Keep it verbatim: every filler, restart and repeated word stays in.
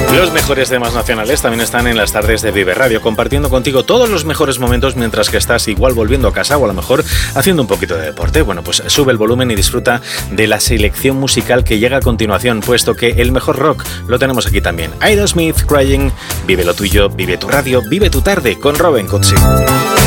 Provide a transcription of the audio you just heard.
Los mejores temas nacionales también están en las tardes de Vive Radio, compartiendo contigo todos los mejores momentos mientras que estás igual volviendo a casa o a lo mejor haciendo un poquito de deporte. Bueno, pues sube el volumen y disfruta de la selección musical que llega a continuación, puesto que el mejor rock lo tenemos aquí también. Aerosmith, Crying, vive lo tuyo, vive tu radio, vive tu tarde con Robin Cutsi.